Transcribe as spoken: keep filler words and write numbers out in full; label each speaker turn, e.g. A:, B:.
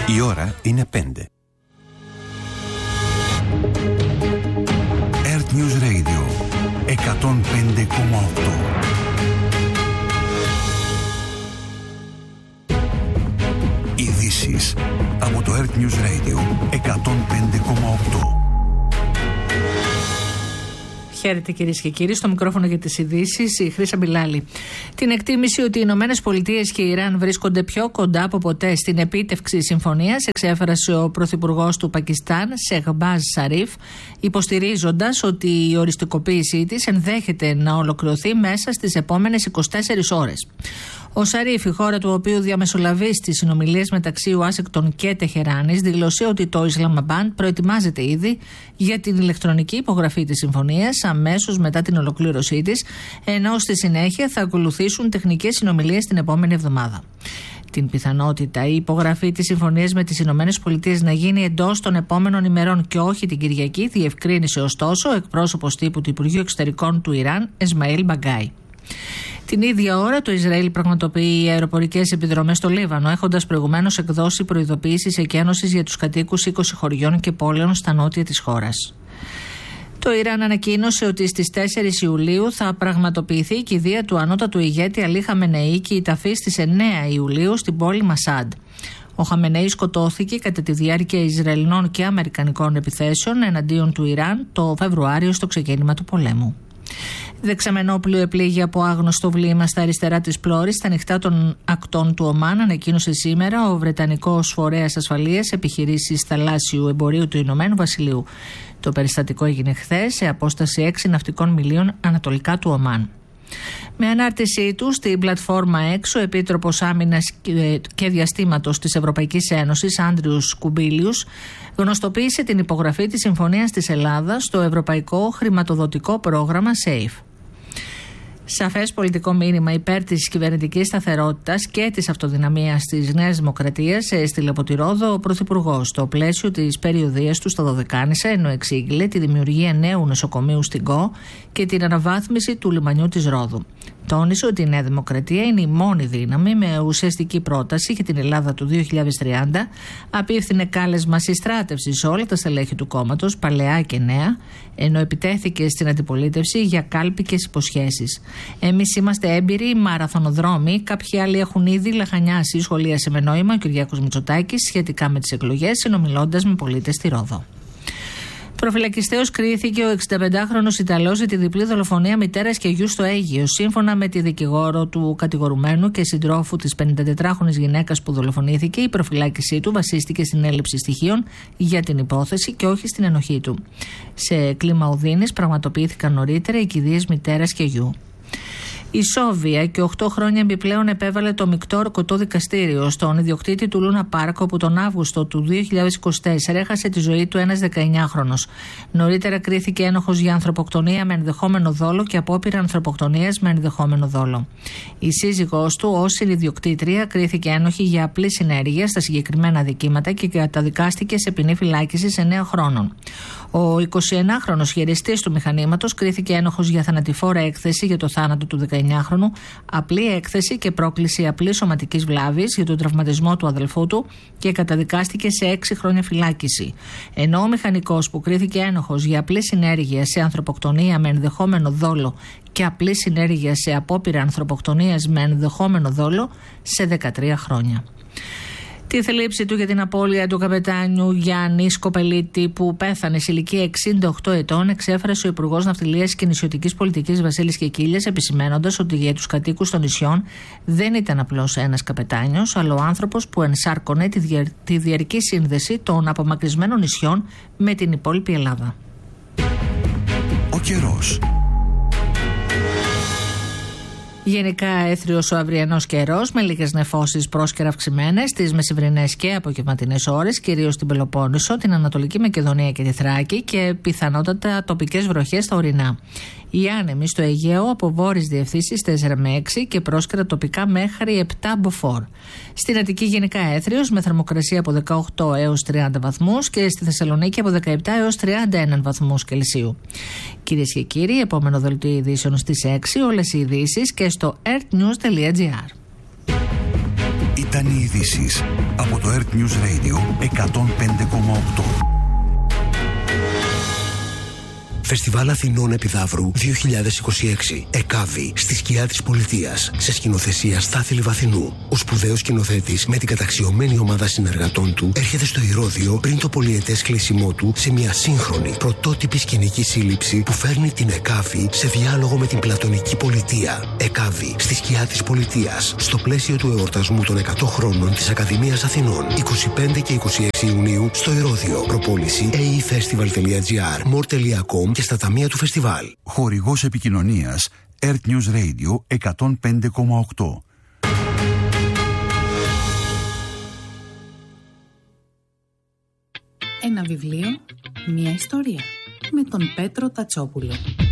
A: Η ώρα είναι πέντε. Earth News Radio εκατόν πέντε κόμμα οκτώ. Ειδήσεις από το Earth News Radio εκατόν πέντε κόμμα οκτώ.
B: Χαίρετε κυρίες και κύριοι, στο μικρόφωνο για τις ειδήσεις η Χρύσα Μπιλάλη. Την εκτίμηση ότι οι Ηνωμένες Πολιτείες και η Ιράν βρίσκονται πιο κοντά από ποτέ στην επίτευξη συμφωνίας εξέφρασε ο πρωθυπουργός του Πακιστάν, Σεχμπάζ Σαρίφ, υποστηρίζοντας ότι η οριστικοποίησή της ενδέχεται να ολοκληρωθεί μέσα στις επόμενες είκοσι τέσσερις ώρες. Ο Σαρίφ, η χώρα του οποίου διαμεσολαβεί στις συνομιλίες μεταξύ Ουάσιγκτον και Τεχεράνης, δήλωσε ότι το Ισλαμαμπάντ προετοιμάζεται ήδη για την ηλεκτρονική υπογραφή της συμφωνίας αμέσως μετά την ολοκλήρωσή της, ενώ στη συνέχεια θα ακολουθήσουν τεχνικές συνομιλίες την επόμενη εβδομάδα. Την πιθανότητα η υπογραφή της συμφωνίας με τις Ηνωμένες Πολιτείες να γίνει εντός των επόμενων ημερών και όχι την Κυριακή διευκρίνησε ωστόσο ο εκπρόσωπος τύπου του Υπουργείου Εξωτερικών του Ιράν, Εσμαήλ Μπαγκάι. Την ίδια ώρα το Ισραήλ πραγματοποιεί αεροπορικές επιδρομές στο Λίβανο, έχοντας προηγουμένως εκδώσει προειδοποιήσεις εκένωσης για τους κατοίκους είκοσι χωριών και πόλεων στα νότια της χώρας. Το Ιράν ανακοίνωσε ότι στις τέσσερις Ιουλίου θα πραγματοποιηθεί η κηδεία του ανώτατου ηγέτη Αλή Χαμενεή και η ταφή στις εννέα Ιουλίου στην πόλη Μασάντ. Ο Χαμενεή σκοτώθηκε κατά τη διάρκεια Ισραηλινών και Αμερικανικών επιθέσεων εναντίον του Ιράν το Φεβρουάριο στο ξεκίνημα του πολέμου. Δεξαμενόπλοιο επλήγει από άγνωστο βλήμα στα αριστερά της πλώρης στα ανοιχτά των ακτών του Ομάν, ανακοίνωσε σήμερα ο Βρετανικός Φορέας Ασφαλείας Επιχειρήσεις Θαλάσσιου Εμπορίου του Ηνωμένου Βασιλείου. Το περιστατικό έγινε χθες σε απόσταση έξι ναυτικών μιλίων ανατολικά του Ομάν. Με ανάρτησή του στην πλατφόρμα X, ο Επίτροπος Άμυνας και Διαστήματος της Ευρωπαϊκής Ένωσης, Άντριους Κουμπίλιους, γνωστοποίησε την υπογραφή της Συμφωνίας της Ελλάδας στο Ευρωπαϊκό Χρηματοδοτικό Πρόγραμμα SAFE. Σαφές πολιτικό μήνυμα υπέρ της κυβερνητικής σταθερότητας και της αυτοδυναμίας της Νέας Δημοκρατίας έστειλε από τη Ρόδο ο Πρωθυπουργός στο πλαίσιο της περιοδίας του στα Δωδεκάνησα, ενώ εξήγηλε τη δημιουργία νέου νοσοκομείου στην ΚΟ και την αναβάθμιση του λιμανιού της Ρόδου. Τόνισε ότι η Νέα Δημοκρατία είναι η μόνη δύναμη με ουσιαστική πρόταση για την Ελλάδα του δύο χιλιάδες τριάντα. Απίφθινε κάλεσμα συστράτευσης σε όλα τα στελέχη του κόμματος, παλαιά και νέα, ενώ επιτέθηκε στην αντιπολίτευση για κάλπικες υποσχέσεις. Εμείς είμαστε έμπειροι μαραθωνοδρόμοι, κάποιοι άλλοι έχουν ήδη λαχανιάσει, σχολίασε με νόημα ο Κυριάκος Μητσοτάκης σχετικά με τις εκλογές, συνομιλώντας με πολίτες στη Ρόδο. Προφυλακιστέως κρίθηκε ο εξηνταπεντάχρονος Ιταλός για τη διπλή δολοφονία μητέρας και γιου στο Αίγυο. Σύμφωνα με τη δικηγόρο του κατηγορουμένου και συντρόφου της πενηντατετράχρονης γυναίκας που δολοφονήθηκε, η προφυλάκησή του βασίστηκε στην έλλειψη στοιχείων για την υπόθεση και όχι στην ενοχή του. Σε κλίμα οδύνης πραγματοποιήθηκαν νωρίτερα οι κηδείες μητέρας και γιου. Η Σόβια και οκτώ χρόνια επιπλέον επέβαλε το μεικτό ορκωτό δικαστήριο στον ιδιοκτήτη του Λούνα Πάρκ, όπου τον Αύγουστο του δύο χιλιάδες είκοσι τέσσερα έχασε τη ζωή του ένας δεκαεννιάχρονος. Νωρίτερα κρίθηκε ένοχος για ανθρωποκτονία με ενδεχόμενο δόλο και απόπειρα ανθρωποκτονίας με ενδεχόμενο δόλο. Η σύζυγός του, ως συνιδιοκτήτρια, κρίθηκε ένοχη για απλή συνέργεια στα συγκεκριμένα δικήματα και καταδικάστηκε σε ποινή φυλάκισης εννέα χρόνων. Ο εικοσιεννάχρονος χειριστής του μηχανήματος κρίθηκε ένοχος για θανατηφόρα έκθεση για το θάνατο του δεκαεννιάχρονου, απλή έκθεση και πρόκληση απλής σωματικής βλάβης για τον τραυματισμό του αδελφού του και καταδικάστηκε σε έξι χρόνια φυλάκιση. Ενώ ο μηχανικός που κρίθηκε ένοχος για απλή συνέργεια σε ανθρωποκτονία με ενδεχόμενο δόλο και απλή συνέργεια σε απόπειρα ανθρωποκτονίας με ενδεχόμενο δόλο σε δεκατρία χρόνια. Τη θλίψη του για την απώλεια του καπετάνιου Γιάννη Σκοπελίτη, που πέθανε σε ηλικία εξήντα οκτώ ετών, εξέφρασε ο Υπουργός Ναυτιλίας και Νησιωτικής Πολιτικής Βασίλης Κεκίλιας, επισημένοντας ότι για τους κατοίκους των νησιών δεν ήταν απλώς ένας καπετάνιος, αλλά ο άνθρωπος που ενσάρκωνε τη, δια... τη διαρκή σύνδεση των απομακρυσμένων νησιών με την υπόλοιπη Ελλάδα.
A: Ο καιρός.
B: Γενικά έθριος ο αυριανός καιρός με λίγες νεφώσεις πρόσκαιρα αυξημένες στις μεσημβρινές και απογευματινές ώρες, κυρίως στην Πελοπόννησο, την Ανατολική Μακεδονία και τη Θράκη και πιθανότατα τοπικές βροχές στα ορεινά. Οι άνεμοι στο Αιγαίο από βόρειες διευθύνσεις τέσσερα με έξι και πρόσκαιρα τοπικά μέχρι επτά μποφόρ. Στην Αττική γενικά έθριος με θερμοκρασία από δεκαοκτώ έως τριάντα βαθμούς και στη Θεσσαλονίκη από δεκαεπτά έως τριάντα ένα βαθμούς Κελσίου. Κυρίες και κύριοι, επόμενο δελτίο ειδήσεων στις έξι, όλες οι ειδήσεις και στο earthnews τελεία gr.
A: Ήταν οι ειδήσεις από το Earth News Radio εκατόν πέντε κόμμα οκτώ.
C: Φεστιβάλ Αθηνών Επιδαύρου δύο χιλιάδες είκοσι έξι. ΕΚΑΒΗ, στη σκιά της πολιτείας. Σε σκηνοθεσία Στάθη Λιβαθινού. Ο σπουδαίος σκηνοθέτης με την καταξιωμένη ομάδα συνεργατών του έρχεται στο Ηρώδειο πριν το πολυετές κλείσιμό του σε μια σύγχρονη πρωτότυπη σκηνική σύλληψη που φέρνει την ΕΚΑΒΗ σε διάλογο με την πλατωνική πολιτεία. ΕΚΑΒΗ, στη σκιά της πολιτείας. Στο πλαίσιο του εορτασμού των εκατό χρόνων της Ακαδημίας Αθηνών. είκοσι πέντε και είκοσι έξι Ιουνίου στο Ηρώδειο. Προπόληση έι ι φεστιβάλ τελεία τζι άρ, μορ τελεία κομ και στα ταμεία του φεστιβάλ.
A: Χορηγός επικοινωνίας Earth News Radio εκατόν πέντε κόμμα οκτώ.
D: Ένα βιβλίο, μια ιστορία. Με τον Πέτρο Τατσόπουλο.